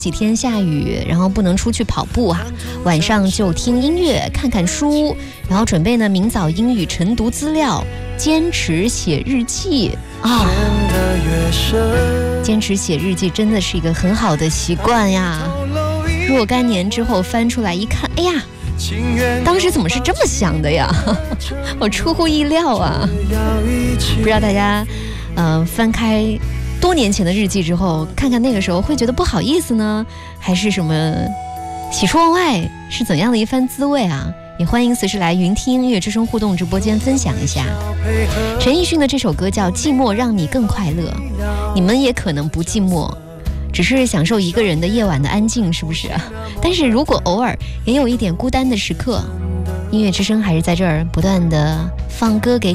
几天下雨，然后不能出去跑步啊，晚上就听音乐看看书，然后准备呢明早英语晨读资料，坚持写日记啊。坚持写日记真的是一个很好的习惯呀，若干年之后翻出来一看，哎呀，当时怎么是这么想的呀？我出乎意料啊。不知道大家翻开多年前的日记之后，看看那个时候会觉得不好意思呢，还是什么喜出望外，是怎样的一番滋味啊？也欢迎随时来云听音乐之声互动直播间分享一下。陈奕迅的这首歌叫《寂寞让你更快乐》，你们也可能不寂寞，只是享受一个人的夜晚的安静，是不是？但是如果偶尔也有一点孤单的时刻，音乐之声还是在这儿不断的放歌给